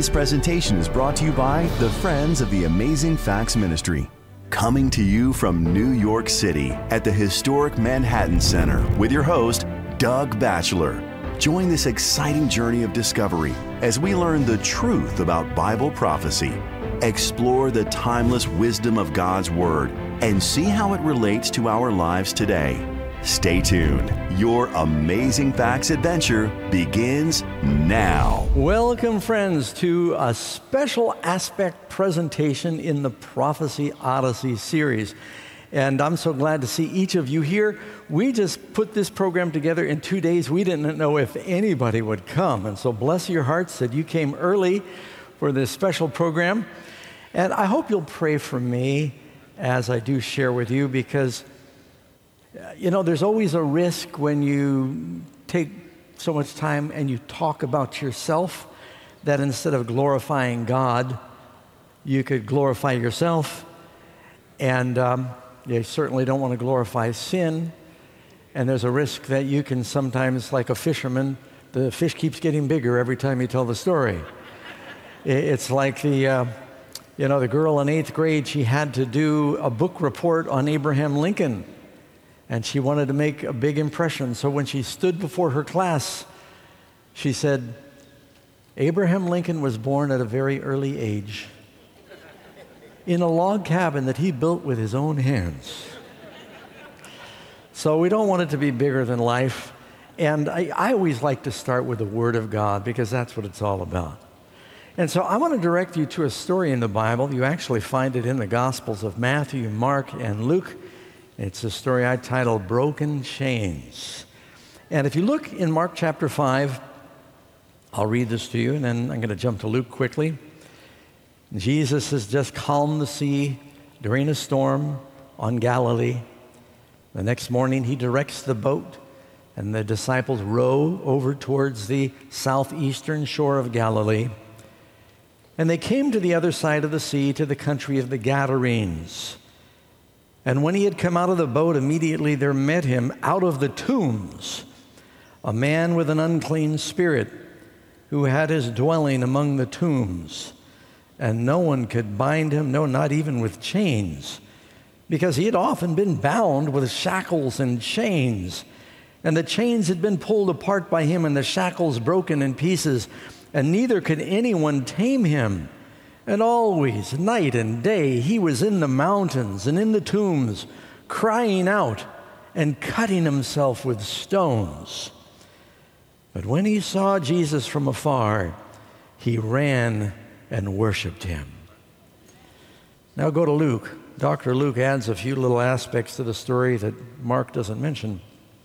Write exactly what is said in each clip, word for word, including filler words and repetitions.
This presentation is brought to you by the Friends of the Amazing Facts Ministry. Coming to you from New York City at the historic Manhattan Center with your host, Doug Batchelor. Join this exciting journey of discovery as we learn the truth about Bible prophecy, explore the timeless wisdom of God's Word, and see how it relates to our lives today. Stay tuned. Your Amazing Facts adventure begins now. Welcome, friends, to a special aspect presentation in the Prophecy Odyssey series. And I'm so glad to see each of you here. We just put this program together in two days. We didn't know if anybody would come. And so bless your hearts that you came early for this special program. And I hope you'll pray for me as I do share with you, because you know, there's always a risk when you take so much time and you talk about yourself that instead of glorifying God, you could glorify yourself. And um, you certainly don't want to glorify sin. And there's a risk that you can sometimes, like a fisherman, the fish keeps getting bigger every time you tell the story. It's like the, uh, you know, the girl in eighth grade, she had to do a book report on Abraham Lincoln. And she wanted to make a big impression. So when she stood before her class, she said, Abraham Lincoln was born at a very early age in a log cabin that he built with his own hands. So we don't want it to be bigger than life. And I, I always like to start with the Word of God, because that's what it's all about. And so I want to direct you to a story in the Bible. You actually find it in the Gospels of Matthew, Mark, and Luke. It's a story I titled Broken Chains. And if you look in Mark chapter five, I'll read this to you, and then I'm going to jump to Luke quickly. Jesus has just calmed the sea during a storm on Galilee. The next morning, he directs the boat, and the disciples row over towards the southeastern shore of Galilee. And they came to the other side of the sea, to the country of the Gadarenes. And when he had come out of the boat, immediately there met him out of the tombs a man with an unclean spirit, who had his dwelling among the tombs. And no one could bind him, no, not even with chains, because he had often been bound with shackles and chains. And the chains had been pulled apart by him, and the shackles broken in pieces, and neither could anyone tame him. And always, night and day, he was in the mountains and in the tombs, crying out and cutting himself with stones. But when he saw Jesus from afar, he ran and worshiped him. Now go to Luke. Doctor Luke adds a few little aspects to the story that Mark doesn't mention.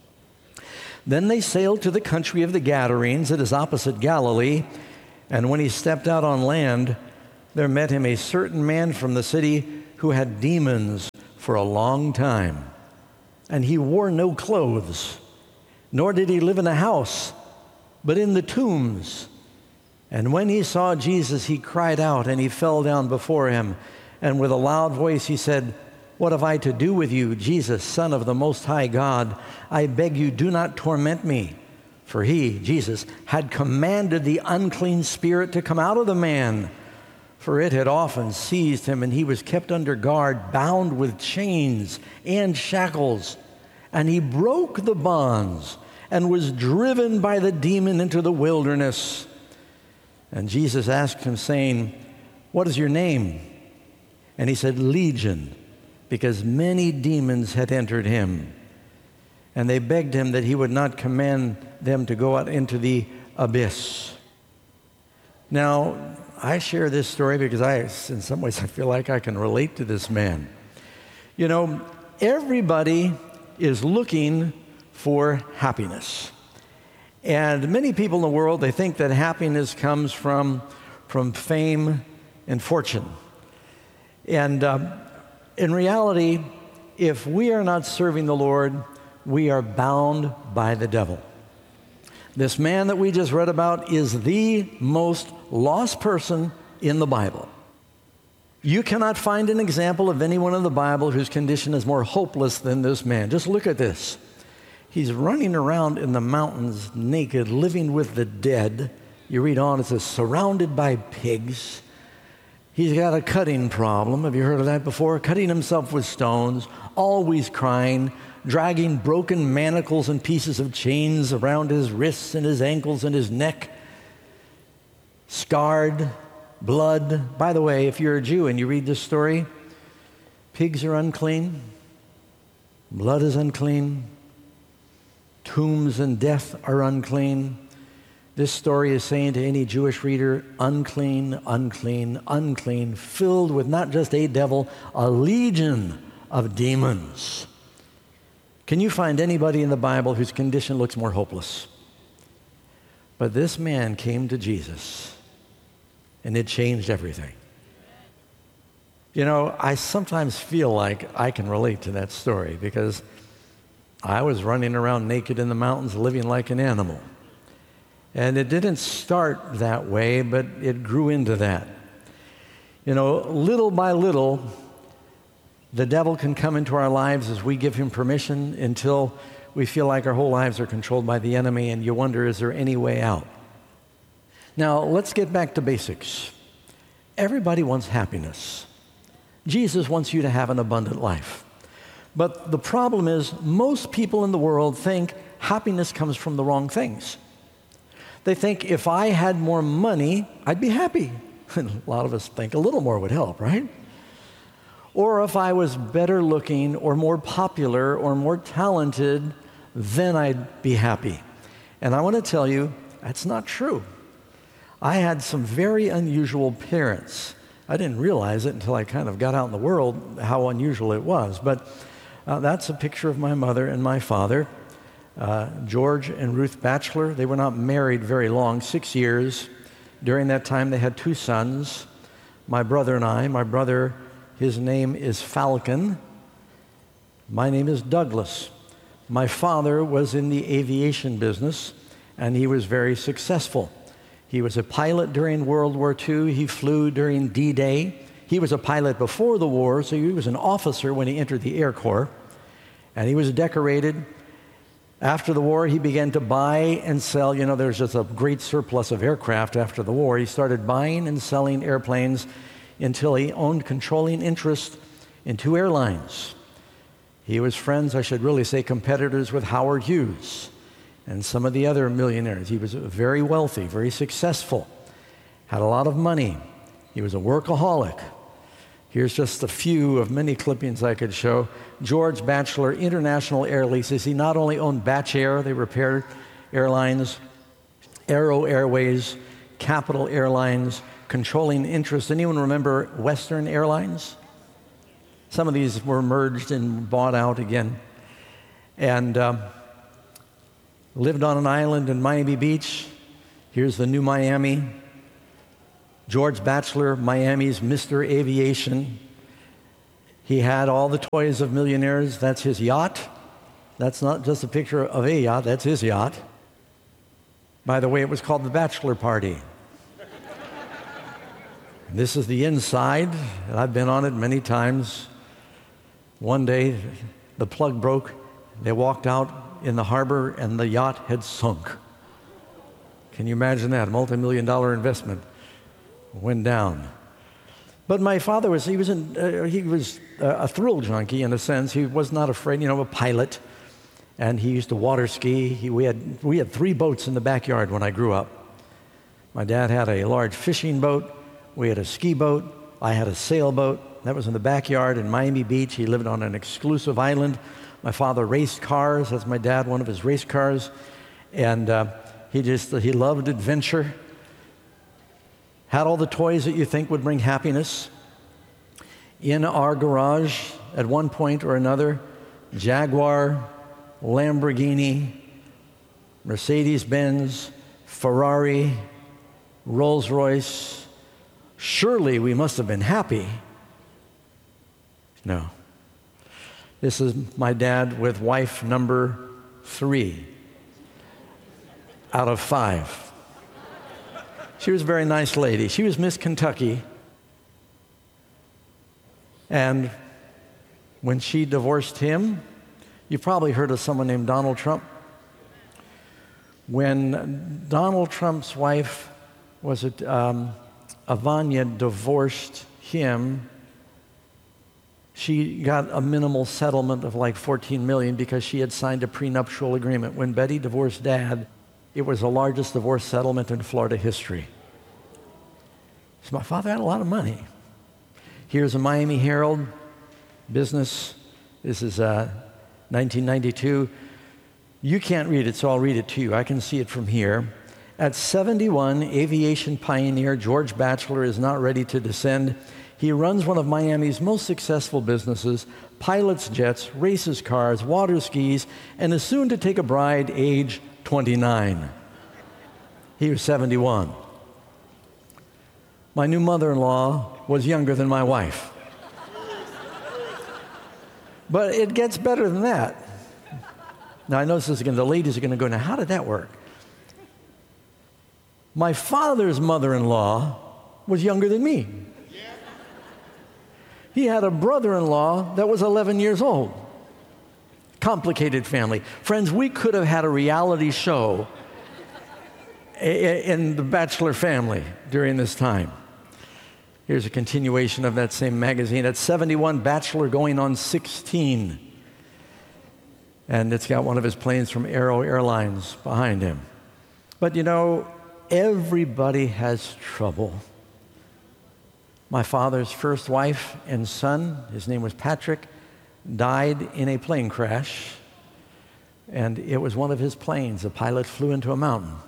Then they sailed to the country of the Gadarenes, that is opposite Galilee, and when he stepped out on land, there met him a certain man from the city who had demons for a long time. And he wore no clothes, nor did he live in a house, but in the tombs. And when he saw Jesus, he cried out, and he fell down before him. And with a loud voice he said, What have I to do with you, Jesus, Son of the Most High God? I beg you, do not torment me. For he, Jesus, had commanded the unclean spirit to come out of the man. For it had often seized him, and he was kept under guard, bound with chains and shackles. And he broke the bonds and was driven by the demon into the wilderness. And Jesus asked him, saying, What is your name? And he said, Legion, because many demons had entered him. And they begged him that he would not command them to go out into the abyss. Now, I share this story because I, in some ways, I feel like I can relate to this man. You know, everybody is looking for happiness. And many people in the world, they think that happiness comes from, from fame and fortune. And um, in reality, if we are not serving the Lord, we are bound by the devil. This man that we just read about is the most lost person in the Bible. You cannot find an example of anyone in the Bible whose condition is more hopeless than this man. Just look at this. He's running around in the mountains naked, living with the dead, You read on, it says, surrounded by pigs. He's got a cutting problem. Have you heard of that before? Cutting himself with stones, always crying, dragging broken manacles and pieces of chains around his wrists and his ankles and his neck. Scarred, blood. By the way, if you're a Jew and you read this story, pigs are unclean, blood is unclean, tombs and death are unclean. This story is saying to any Jewish reader, unclean, unclean, unclean, filled with not just a devil, a legion of demons. Can you find anybody in the Bible whose condition looks more hopeless? But this man came to Jesus, and it changed everything. You know, I sometimes feel like I can relate to that story because I was running around naked in the mountains, living like an animal. And it didn't start that way, but it grew into that. You know, little by little, the devil can come into our lives as we give him permission until we feel like our whole lives are controlled by the enemy, and you wonder, is there any way out? Now, let's get back to basics. Everybody wants happiness. Jesus wants you to have an abundant life. But the problem is, most people in the world think happiness comes from the wrong things. They think if I had more money, I'd be happy. And a lot of us think a little more would help, right? Or if I was better looking or more popular or more talented, then I'd be happy. And I want to tell you, that's not true. I had some very unusual parents. I didn't realize it until I kind of got out in the world how unusual it was. But uh, that's a picture of my mother and my father. Uh, George and Ruth Batchelor. They were not married very long, six years. During that time, they had two sons, my brother and I. My brother, his name is Falcon. My name is Douglas. My father was in the aviation business, and he was very successful. He was a pilot during World War Two. He flew during D-Day. He was a pilot before the war, so he was an officer when he entered the Air Corps, and he was decorated. After the war, he began to buy and sell. You know, there's just a great surplus of aircraft after the war. He started buying and selling airplanes until he owned controlling interest in two airlines. He was friends, I should really say competitors, with Howard Hughes and some of the other millionaires. He was very wealthy, very successful, had a lot of money. He was a workaholic. Here's just a few of many clippings I could show. George Batchelor, International Air Leases. He not only owned Batch Air, they repaired airlines, Aero Airways, Capital Airlines, controlling interest. Anyone remember Western Airlines? Some of these were merged and bought out again. And um, lived on an island in Miami Beach. Here's the new Miami. George Batchelor, Miami's Mister Aviation. He had all the toys of millionaires. That's his yacht. That's not just a picture of a yacht, that's his yacht. By the way, it was called the Bachelor Party. This is the inside, and I've been on it many times. One day, the plug broke. They walked out in the harbor, and the yacht had sunk. Can you imagine that? A multi-million dollar investment went down. But my father was, he was, in, uh, he was a thrill junkie in a sense. He was not afraid, you know, a pilot. And he used to water ski. He, we, had, we had three boats in the backyard when I grew up. My dad had a large fishing boat. We had a ski boat. I had a sailboat. That was in the backyard in Miami Beach. He lived on an exclusive island. My father raced cars. That's my dad, one of his race cars. And uh, he just, he loved adventure. Had all the toys that you think would bring happiness. In our garage, at one point or another, Jaguar, Lamborghini, Mercedes-Benz, Ferrari, Rolls-Royce. Surely we must have been happy. No. This is my dad with wife number three out of five. She was a very nice lady. She was Miss Kentucky. And when she divorced him, you've probably heard of someone named Donald Trump. When Donald Trump's wife was it, um, Ivania divorced him. She got a minimal settlement of like fourteen million dollars because she had signed a prenuptial agreement. When Betty divorced Dad, it was the largest divorce settlement in Florida history. So my father had a lot of money. Here's a Miami Herald business. This is uh, nineteen ninety-two. You can't read it, so I'll read it to you. I can see it from here. At seventy-one, aviation pioneer George Batchelor is not ready to descend. He runs one of Miami's most successful businesses, pilots jets, races cars, water skis, and is soon to take a bride age twenty-nine. He was seventy-one. My new mother-in-law was younger than my wife. But it gets better than that. Now, I know this is going to, the ladies are going to go, now, how did that work? My father's mother-in-law was younger than me. He had a brother-in-law that was eleven years old. Complicated family. Friends, we could have had a reality show in the Batchelor family during this time. Here's a continuation of that same magazine. At seventy-one, Batchelor going on sixteen. And it's got one of his planes from Aero Airlines behind him. But you know, everybody has trouble. My father's first wife and son, his name was Patrick, died in a plane crash. And it was one of his planes. The pilot flew into a mountain.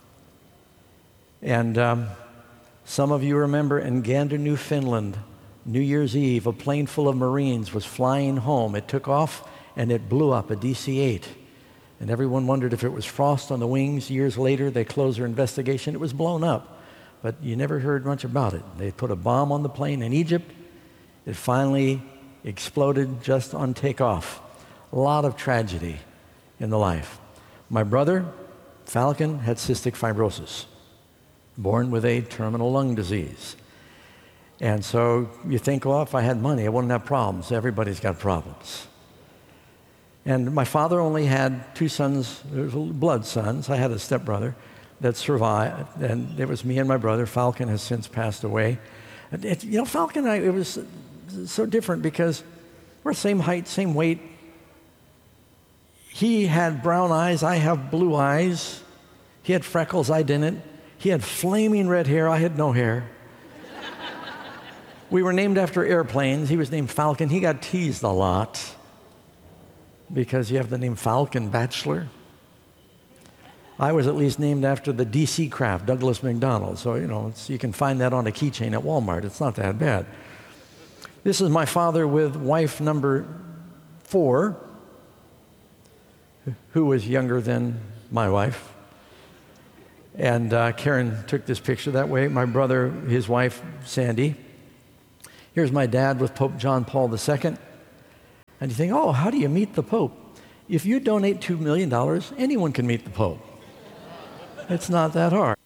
And um, some of you remember in Gander, Newfoundland, New Year's Eve, a plane full of Marines was flying home. It took off and it blew up, a D C eight. And everyone wondered if it was frost on the wings. Years later, they closed their investigation. It was blown up. But you never heard much about it. They put a bomb on the plane in Egypt. It finally exploded just on takeoff. A lot of tragedy in the life. My brother, Falcon, had cystic fibrosis, born with a terminal lung disease. And so you think, well, if I had money, I wouldn't have problems. Everybody's got problems. And my father only had two sons, blood sons. I had a stepbrother that survived, and it was me and my brother. Falcon has since passed away. It, you know, Falcon and I, it was so different because we're same height, same weight. He had brown eyes, I have blue eyes. He had freckles, I didn't. He had flaming red hair, I had no hair. We were named after airplanes. He was named Falcon. He got teased a lot because you have the name Falcon Batchelor. I was at least named after the D C craft, Douglas McDonald. So, you know, it's, you can find that on a keychain at Walmart. It's not that bad. This is my father with wife number four, who was younger than my wife. And uh, Karen took this picture that way. My brother, his wife, Sandy. Here's my dad with Pope John Paul the Second. And you think, oh, how do you meet the Pope? If you donate two million dollars, anyone can meet the Pope. It's not that hard.